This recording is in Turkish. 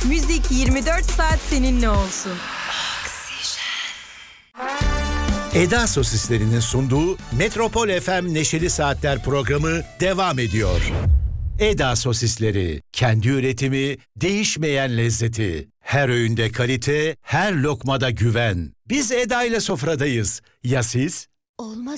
Müzik 24 saat seninle olsun. Eda Sosislerinin sunduğu Metropol FM Neşeli Saatler programı devam ediyor. Eda Sosisleri, kendi üretimi, değişmeyen lezzeti. Her öğünde kalite, her lokmada güven. Biz Eda ile sofradayız. Ya siz? Olmaz